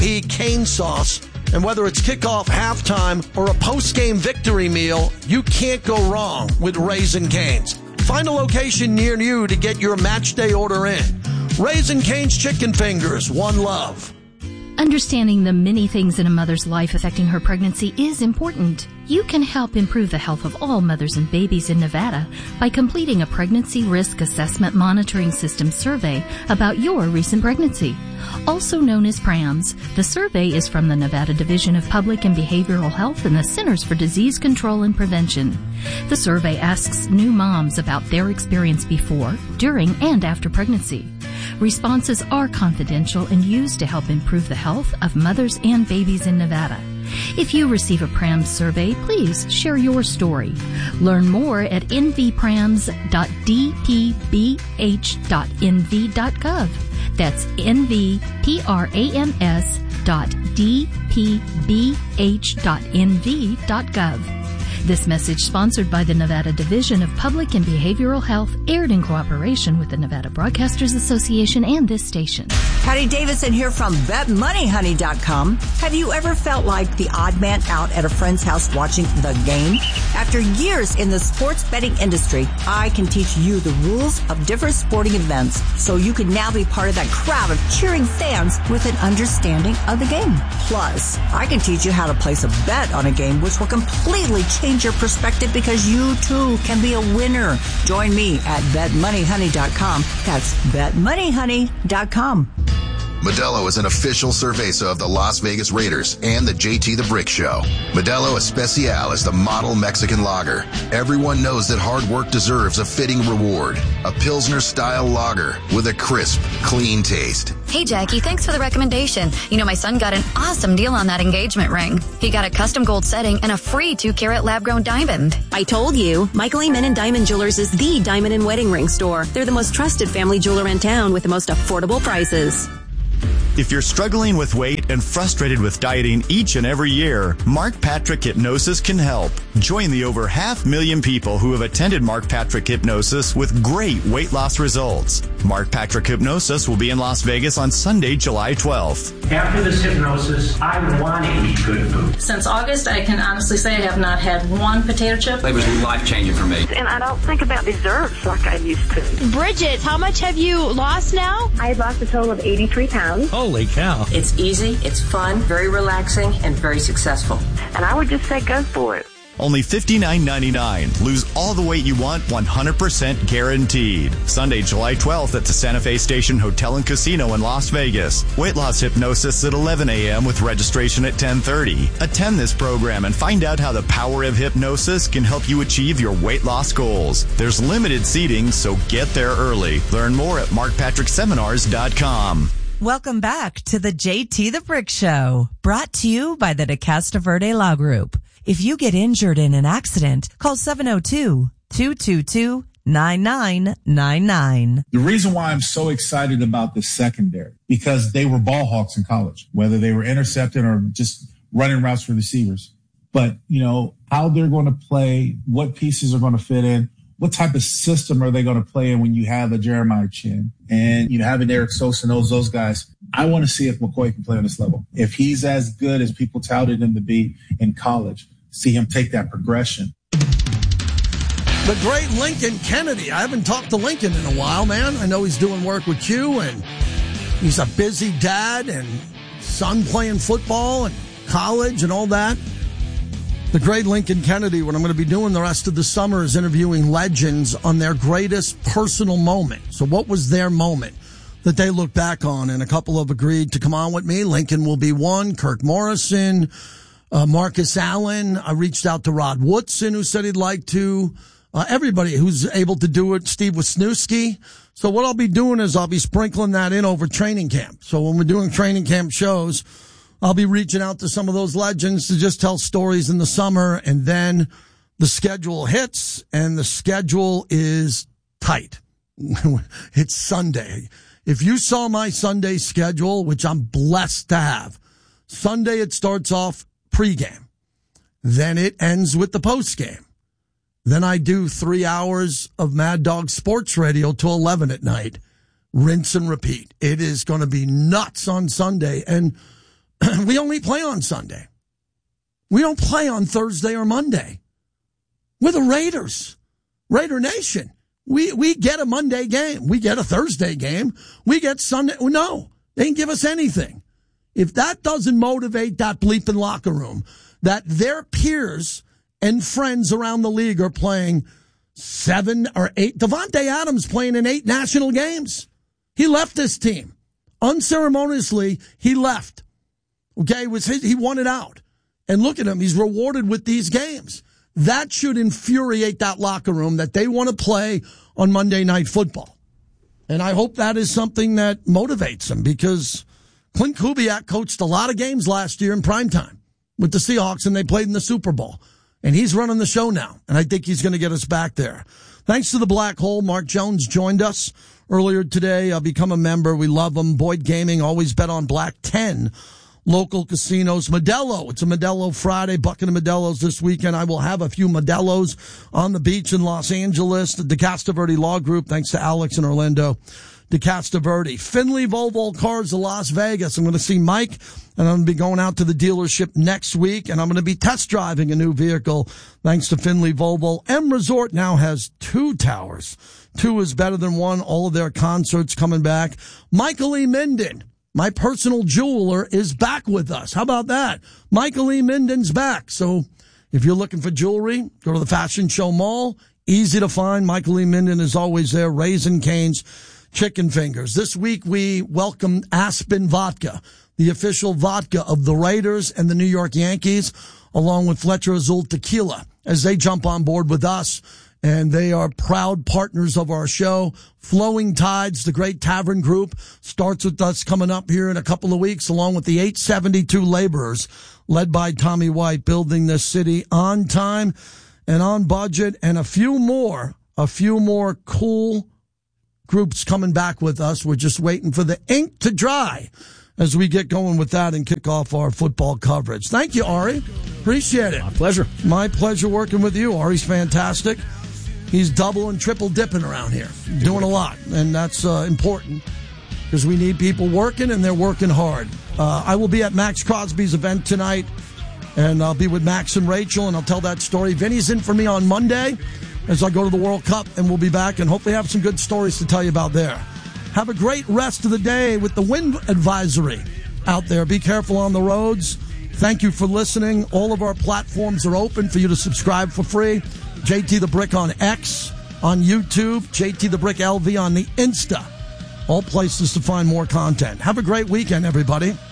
DP cane sauce. And whether it's kickoff, halftime, or a post-game victory meal, you can't go wrong with Raising Cane's. Find a location near you to get your match day order in. Raising Cane's Chicken Fingers, one love. Understanding the many things in a mother's life affecting her pregnancy is important. You can help improve the health of all mothers and babies in Nevada by completing a Pregnancy Risk Assessment Monitoring System survey about your recent pregnancy. Also known as PRAMS, the survey is from the Nevada Division of Public and Behavioral Health and the Centers for Disease Control and Prevention. The survey asks new moms about their experience before, during, and after pregnancy. Responses are confidential and used to help improve the health of mothers and babies in Nevada. If you receive a PRAMS survey, please share your story. Learn more at nvprams.dpbh.nv.gov. That's nvprams.dpbh.nv.gov. This message sponsored by the Nevada Division of Public and Behavioral Health, aired in cooperation with the Nevada Broadcasters Association and this station. Patty Davidson here from BetMoneyHoney.com. Have you ever felt like the odd man out at a friend's house watching the game? After years in the sports betting industry, I can teach you the rules of different sporting events so you can now be part of that crowd of cheering fans with an understanding of the game. Plus, I can teach you how to place a bet on a game which will completely change your perspective because you too can be a winner. Join me at BetMoneyHoney.com. That's BetMoneyHoney.com. Modelo is an official cerveza of the Las Vegas Raiders and the JT the Brick Show. Modelo Especial is the model Mexican lager. Everyone knows that hard work deserves a fitting reward. A Pilsner-style lager with a crisp, clean taste. Hey, Jackie, thanks for the recommendation. You know, my son got an awesome deal on that engagement ring. He got a custom gold setting and a free 2-carat lab-grown diamond. I told you, Michael Amen & Diamond Jewelers is the diamond and wedding ring store. They're the most trusted family jeweler in town with the most affordable prices. If you're struggling with weight and frustrated with dieting each and every year, Mark Patrick Hypnosis can help. Join the over 500,000 people who have attended Mark Patrick Hypnosis with great weight loss results. Mark Patrick Hypnosis will be in Las Vegas on Sunday, July 12th. After this hypnosis, I want to eat good food. Since August, I can honestly say I have not had one potato chip. It was life-changing for me. And I don't think about desserts like I used to. Bridget, how much have you lost now? I lost a total of 83 pounds. Holy cow. It's easy, it's fun, very relaxing, and very successful. And I would just say go for it. Only $59.99. Lose all the weight you want, 100% guaranteed. Sunday, July 12th at the Santa Fe Station Hotel and Casino in Las Vegas. Weight loss hypnosis at 11 a.m. with registration at 10:30. Attend this program and find out how the power of hypnosis can help you achieve your weight loss goals. There's limited seating, so get there early. Learn more at markpatrickseminars.com. Welcome back to the JT the Brick Show, brought to you by the DeCasta Verde Law Group. If you get injured in an accident, call 702-222-9999. The reason why I'm so excited about the secondary, because they were ball hawks in college, whether they were intercepting or just running routes for receivers. But, you know, how they're going to play, what pieces are going to fit in, what type of system are they going to play in when you have a Jeremiah Chin and, you know, having Eric Sosa and those guys. I want to see if McCoy can play on this level. If he's as good as people touted him to be in college, see him take that progression. The great Lincoln Kennedy. I haven't talked to Lincoln in a while, man. I know he's doing work with Q, and he's a busy dad and son playing football and college and all that. The great Lincoln Kennedy, what I'm going to be doing the rest of the summer is interviewing legends on their greatest personal moment. So what was their moment that they look back on? And a couple have agreed to come on with me. Lincoln will be one. Kirk Morrison, Marcus Allen. I reached out to Rod Woodson, who said he'd like to. Everybody who's able to do it. Steve Wisniewski. So what I'll be doing is I'll be sprinkling that in over training camp. So when we're doing training camp shows, I'll be reaching out to some of those legends to just tell stories in the summer, and then the schedule hits, and the schedule is tight. It's Sunday. If you saw my Sunday schedule, which I'm blessed to have, Sunday it starts off pregame. Then it ends with the postgame. Then I do 3 hours of Mad Dog Sports Radio till 11 at night. Rinse and repeat. It is going to be nuts on Sunday. And we only play on Sunday. We don't play on Thursday or Monday. We're the Raiders. Raider Nation. We get a Monday game. We get a Thursday game. We get Sunday. No, they didn't give us anything. If that doesn't motivate that bleeping locker room, that their peers and friends around the league are playing 7 or 8. Devontae Adams playing in 8 national games. He left this team. Unceremoniously, he left. Okay, he wanted out. And look at him. He's rewarded with these games. That should infuriate that locker room that they want to play on Monday Night Football. And I hope that is something that motivates them, because Clint Kubiak coached a lot of games last year in primetime with the Seahawks, and they played in the Super Bowl. And he's running the show now, and I think he's going to get us back there. Thanks to the Black Hole, Mark Jones joined us earlier today. Become a member. We love him. Boyd Gaming, always bet on black. 10 local casinos. Modelo, it's a Modelo Friday, bucket of Modelos this weekend. I will have a few Modelos on the beach in Los Angeles. The DeCastroverde Law Group, thanks to Alex in Orlando. DeCastroverde. Finley Volvo Cars of Las Vegas. I'm going to see Mike, and I'm going to be going out to the dealership next week, and I'm going to be test driving a new vehicle thanks to Finley Volvo. M Resort now has 2 towers. 2 is better than 1. All of their concerts coming back. Michael E. Minden, my personal jeweler, is back with us. How about that? Michael E. Minden's back. So if you're looking for jewelry, go to the Fashion Show Mall. Easy to find. Michael E. Minden is always there. Raisin Cane's Chicken Fingers. This week we welcome Aspen Vodka, the official vodka of the Raiders and the New York Yankees, along with Fletcher Azul Tequila, as they jump on board with us. And they are proud partners of our show. Flowing Tides, the great tavern group, starts with us coming up here in a couple of weeks, along with the 872 Laborers, led by Tommy White, building this city on time and on budget, and a few more cool groups coming back with us. We're just waiting for the ink to dry as we get going with that and kick off our football coverage. Thank you, Ari. Appreciate it. My pleasure. My pleasure working with you. Ari's fantastic. He's double and triple dipping around here, doing a lot, and that's important because we need people working, and they're working hard. I will be at Max Crosby's event tonight, and I'll be with Max and Rachel, and I'll tell that story. Vinny's in for me on Monday as I go to the World Cup, and we'll be back and hopefully have some good stories to tell you about there. Have a great rest of the day with the wind advisory out there. Be careful on the roads. Thank you for listening. All of our platforms are open for you to subscribe for free. JT the Brick on X, on YouTube, JT the Brick LV on the Insta. All places to find more content. Have a great weekend, everybody.